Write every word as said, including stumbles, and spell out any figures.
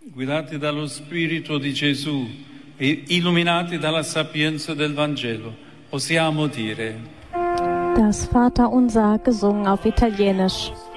guidati dallo Spirito di Gesù e illuminati dalla sapienza del Vangelo, possiamo dire: Das Vaterunser, gesungen auf Italienisch.